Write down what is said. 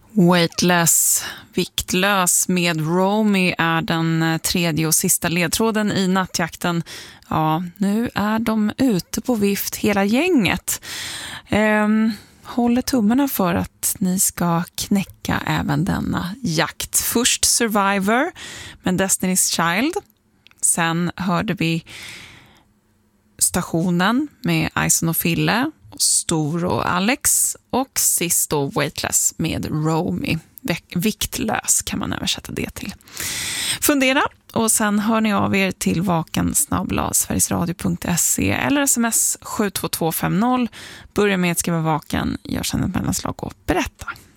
Weightless, viktlös med Romy är den tredje och sista ledtråden i nattjakten. Ja, nu är de ute på vift hela gänget. Håller tummarna för att ni ska knäcka även denna jakt. Först Survivor med Destiny's Child. Sen hörde vi Stationen med Ison och Fille, Stor och Alex, och sist då Weightless med Romy. Viktlös kan man översätta det till. Fundera och sen hör ni av er till vaken@sverigesradio.se eller sms 72250. Börja med att skriva vaken, gör sen ett mellanslag och berätta.